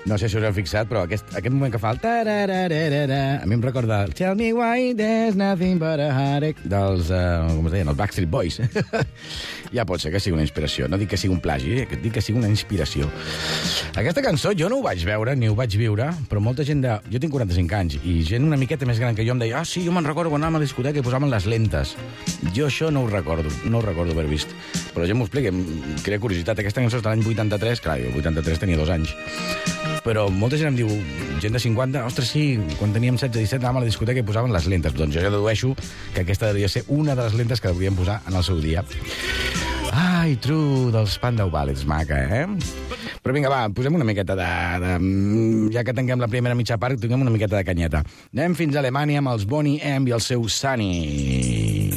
No sé si us heu fixat, però aquest moment que fa el tararararara, a mi em recorda el Tell me why there's nothing but a heartache dels, com es deien, els Backstreet Boys. Ja pot ser que sigui una inspiració. No dic que sigui un plagi, dic que sigui una inspiració. Aquesta cançó jo no ho vaig veure ni ho vaig viure, però molta gent de... Jo tinc 45 anys i gent una miqueta més gran que jo em deia sí, jo me'n recordo quan anàvem a la discoteca i posaven les lentes. Jo això no ho recordo haver vist. Però la gent m'ho explica, em crea curiositat. Aquesta cançó és de l'any 83, clar, jo 83 tenia 2 anys. Però molta gent em diu, gent de 50, ostres, sí, quan teníem 16-17 anàvem a la discoteca i posaven les lentes. Doncs jo ja dedueixo que aquesta devia ser una de les lentes que hauríem posar en el seu dia. Ai, True, dels Spandau Ballet, maca, eh? Però vinga, va, posem una miqueta ja que tanquem la primera mitja part, tinguem una miqueta de canyeta. Anem fins a Alemanya amb els Boney M i el seu Sunny.